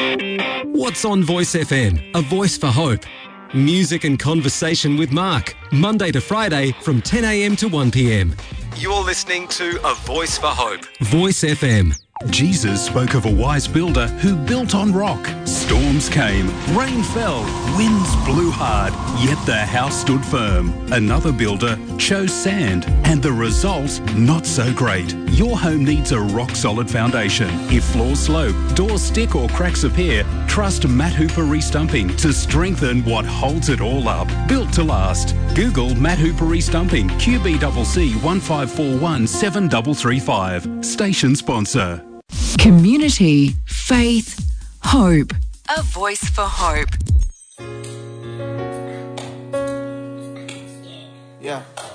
What's on Voice FM? A voice for hope. Music and conversation with Mark. Monday to Friday from 10 a.m. to 1 p.m. You're listening to A Voice for Hope. Voice FM. Jesus spoke of a wise builder who built on rock. Storms came, rain fell, winds blew hard, yet the house stood firm. Another builder chose sand, and the result, not so great. Your home needs a rock-solid foundation. If floors slope, doors stick or cracks appear, trust Matt Hooper Restumping to strengthen what holds it all up. Built to last. Google Matt Hooper Restumping, QBCC 1541 7335. Station sponsor. Community, faith, hope. A voice for hope. Yeah.